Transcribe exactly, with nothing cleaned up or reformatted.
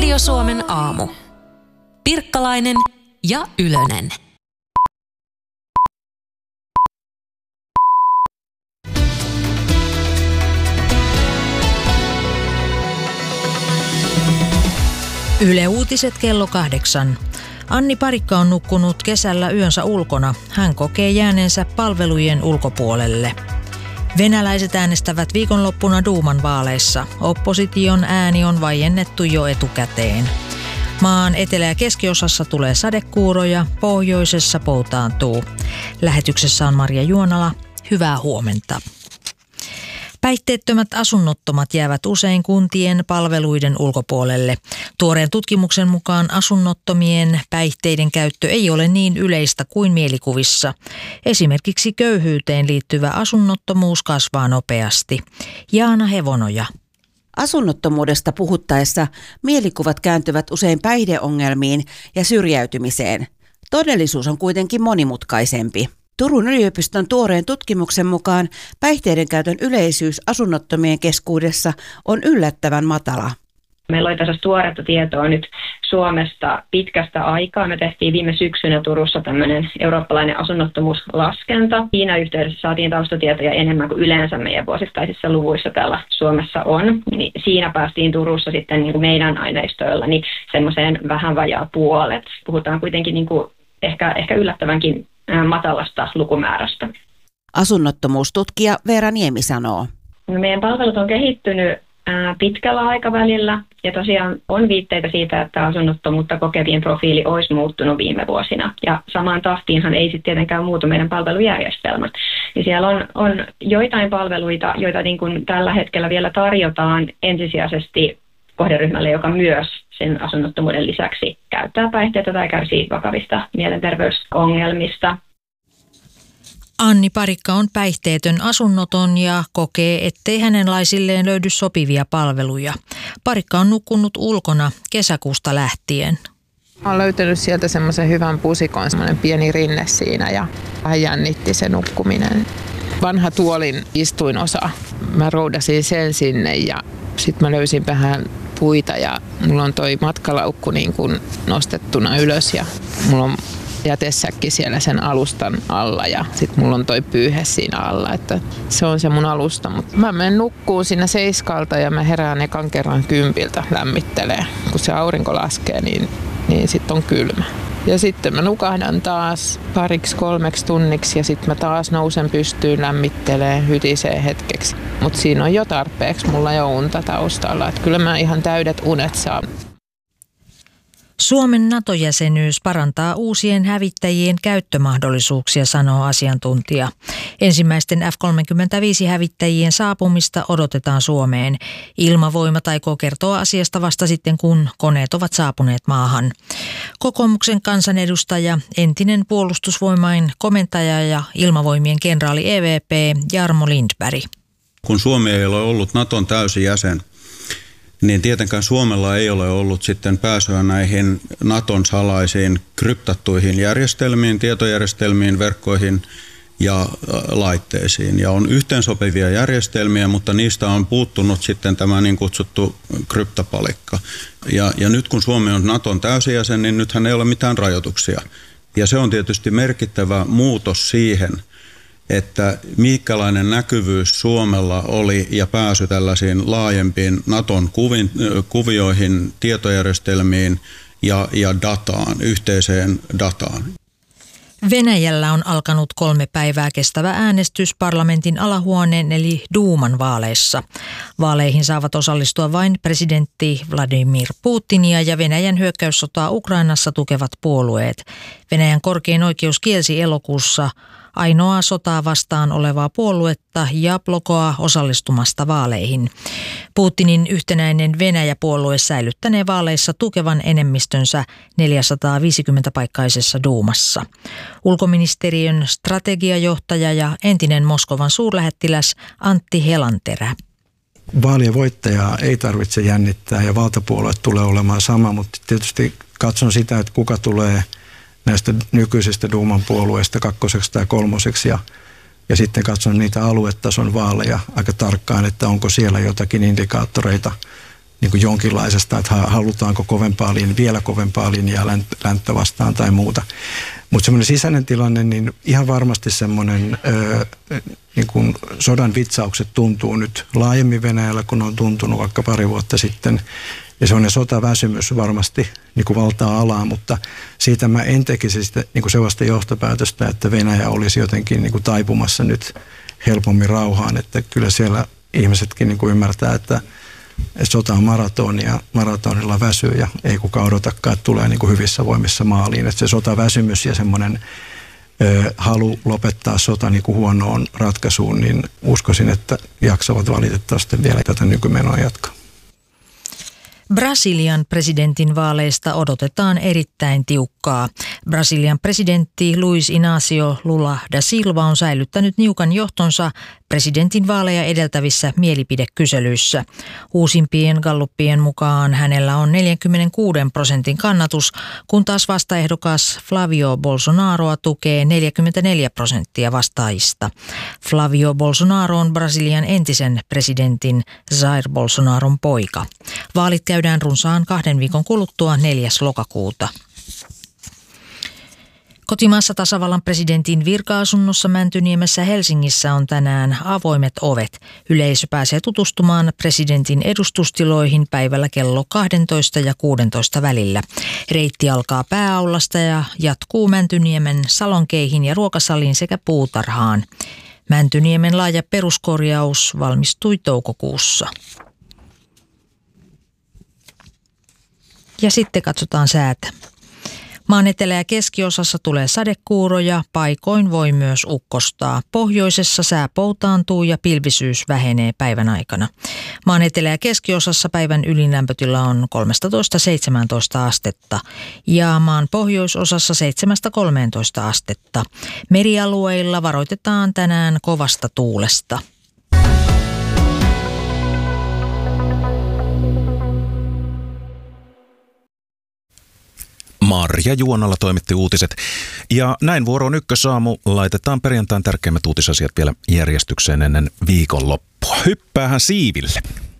Radio Suomen aamu. Pirkkalainen ja Ylönen. Yle Uutiset kello kahdeksan. Anni Parikka on nukkunut kesällä yönsä ulkona. Hän kokee jääneensä palvelujen ulkopuolelle. Venäläiset äänestävät viikonloppuna Duuman vaaleissa. Opposition ääni on vaiennettu jo etukäteen. Maan etelä- ja keskiosassa tulee sadekuuroja, pohjoisessa poutaantuu. Lähetyksessä on Marja Juonala. Hyvää huomenta. Päihteettömät asunnottomat jäävät usein kuntien palveluiden ulkopuolelle. Tuoreen tutkimuksen mukaan asunnottomien päihteiden käyttö ei ole niin yleistä kuin mielikuvissa. Esimerkiksi köyhyyteen liittyvä asunnottomuus kasvaa nopeasti. Jaana Hevonoja. Asunnottomuudesta puhuttaessa mielikuvat kääntyvät usein päihdeongelmiin ja syrjäytymiseen. Todellisuus on kuitenkin monimutkaisempi. Turun yliopiston tuoreen tutkimuksen mukaan päihteiden käytön yleisyys asunnottomien keskuudessa on yllättävän matala. Meillä oli tässä tuoretta tietoa nyt Suomesta pitkästä aikaa. Me tehtiin viime syksynä Turussa tämmöinen eurooppalainen asunnottomuuslaskenta. Siinä yhteydessä saatiin taustatietoja enemmän kuin yleensä meidän vuosittaisissa luvuissa täällä Suomessa on. Niin siinä päästiin Turussa sitten niin kuin meidän aineistoilla niin semmoiseen vähän vajaa puolet. Puhutaan kuitenkin niin kuin ehkä, ehkä yllättävänkin matalasta lukumäärästä. Asunnottomuustutkija Veera Niemi sanoo. No, meidän palvelut on kehittynyt ää, pitkällä aikavälillä ja tosiaan on viitteitä siitä, että asunnottomuutta kokevien profiili olisi muuttunut viime vuosina. Ja samaan tahtiinhan ei sitten tietenkään muutu meidän palvelujärjestelmät. Ja siellä on, on joitain palveluita, joita niin kuin tällä hetkellä vielä tarjotaan ensisijaisesti kohderyhmälle, joka myös sen asunnottomuuden lisäksi käyttää päihteitä tai kärsii vakavista mielenterveysongelmista. Anni Parikka on päihteetön asunnoton ja kokee, ettei hänen laisilleen löydy sopivia palveluja. Parikka on nukkunut ulkona kesäkuusta lähtien. Olen löytänyt sieltä semmoisen hyvän pusikon, semmoinen pieni rinne siinä ja vähän jännitti se nukkuminen. Vanha tuolin istuinosa. Mä roudasin sen sinne ja sitten mä löysin vähän puita ja mulla on toi matkalaukku niin kuin nostettuna ylös ja mulla on jätesäkki siellä sen alustan alla ja sit mulla on toi pyyhe siinä alla, että se on se mun alusta. Mut mä menen nukkuun siinä seiskalta ja mä herään ekan kerran kympiltä lämmittelee. Kun se aurinko laskee, niin, niin sit on kylmä. Ja sitten mä nukahdan taas pariksi kolmeksi tunniksi ja sitten mä taas nousen pystyyn, lämmittelee, hytisee hetkeksi. Mutta siinä on jo tarpeeksi mulla jo unta taustalla, että kyllä mä ihan täydet unet saan. Suomen NATO-jäsenyys parantaa uusien hävittäjien käyttömahdollisuuksia, sanoo asiantuntija. Ensimmäisten F kolmekymmentäviisi-hävittäjien saapumista odotetaan Suomeen. Ilmavoimat aikoo kertoa asiasta vasta sitten, kun koneet ovat saapuneet maahan. Kokoomuksen kansanedustaja, entinen puolustusvoimain komentaja ja ilmavoimien kenraali E V P Jarmo Lindberg. Kun Suomi ei ole ollut Naton täysi jäsen, niin tietenkään Suomella ei ole ollut sitten pääsyä näihin Naton salaisiin kryptattuihin järjestelmiin, tietojärjestelmiin, verkkoihin ja laitteisiin. Ja on yhteensopivia järjestelmiä, mutta niistä on puuttunut sitten tämä niin kutsuttu kryptopalikka. Ja, ja nyt kun Suomi on Naton täysijäsen, niin nythän ei ole mitään rajoituksia. Ja se on tietysti merkittävä muutos siihen, että minkälainen näkyvyys Suomella oli ja pääsy tällaisiin laajempiin Naton kuvin, kuvioihin, tietojärjestelmiin ja, ja dataan, yhteiseen dataan. Venäjällä on alkanut kolme päivää kestävä äänestys parlamentin alahuoneen eli Duuman vaaleissa. Vaaleihin saavat osallistua vain presidentti Vladimir Putinia ja Venäjän hyökkäyssotaa Ukrainassa tukevat puolueet. Venäjän korkein oikeus kielsi elokuussa ainoaa sotaa vastaan olevaa puoluetta ja blokoa osallistumasta vaaleihin. Putinin yhtenäinen Venäjä-puolue säilyttänee vaaleissa tukevan enemmistönsä neljäsataaviisikymmentä-paikkaisessa Duumassa. Ulkoministeriön strategiajohtaja ja entinen Moskovan suurlähettiläs Antti Helanterä. Vaalien voittajaa ei tarvitse jännittää ja valtapuolue tulee olemaan sama, mutta tietysti katson sitä, että kuka tulee näistä nykyisistä Duuman puolueista kakkoseksi tai kolmoseksi ja, ja sitten katson niitä aluetason vaaleja aika tarkkaan, että onko siellä jotakin indikaattoreita niin kuin jonkinlaisesta, että halutaanko kovempaa linjaa, vielä kovempaa linjaa länttä vastaan tai muuta. Mutta semmoinen sisäinen tilanne, niin ihan varmasti semmoinen ö, niin kuin sodan vitsaukset tuntuu nyt laajemmin Venäjällä, kun on tuntunut vaikka pari vuotta sitten. Ja semmoinen sotaväsymys varmasti niin kuin valtaa alaa, mutta siitä mä en tekisi sitä, niin kuin sellaista johtopäätöstä, että Venäjä olisi jotenkin niin kuin taipumassa nyt helpommin rauhaan. Että kyllä siellä ihmisetkin niin kuin ymmärtää, että sota on maraton ja maratonilla väsyy ja ei kukaan odotakaan, että tulee niin kuin hyvissä voimissa maaliin. Että se sotaväsymys ja semmoinen ö, halu lopettaa sota niin kuin huonoon ratkaisuun, niin uskoisin, että jaksavat valitettavasti vielä tätä nykymenoa jatkaa. Brasilian presidentin vaaleista odotetaan erittäin tiukkaa. Brasilian presidentti Luiz Inácio Lula da Silva on säilyttänyt niukan johtonsa presidentin vaaleja edeltävissä mielipidekyselyissä. Uusimpien galluppien mukaan hänellä on neljäkymmentäkuusi prosentin kannatus, kun taas vastaehdokas Flavio Bolsonaroa tukee neljäkymmentäneljä prosenttia vastaajista. Flavio Bolsonaro on Brasilian entisen presidentin Jair Bolsonaron poika. Vaalit käydään runsaan kahden viikon kuluttua neljäs lokakuuta. Kotimaassa tasavallan presidentin virka-asunnossa Mäntyniemessä Helsingissä on tänään avoimet ovet. Yleisö pääsee tutustumaan presidentin edustustiloihin päivällä kello kaksitoista ja kuusitoista välillä. Reitti alkaa pääaulasta ja jatkuu Mäntyniemen salonkeihin ja ruokasaliin sekä puutarhaan. Mäntyniemen laaja peruskorjaus valmistui toukokuussa. Ja sitten katsotaan säätä. Maan etelä- ja keskiosassa tulee sadekuuroja, paikoin voi myös ukkostaa. Pohjoisessa sää poutaantuu ja pilvisyys vähenee päivän aikana. Maan etelä- ja keskiosassa päivän ylinlämpötila on kolmetoista seitsemäntoista astetta ja maan pohjoisosassa seitsemästä kolmeentoista astetta. Merialueilla varoitetaan tänään kovasta tuulesta. Marja Juonalla toimitti uutiset. Ja näin vuoroon Ykkösaamu. Laitetaan perjantain tärkeimmät uutisasiat vielä järjestykseen ennen viikonloppua. Hyppäähän siiville.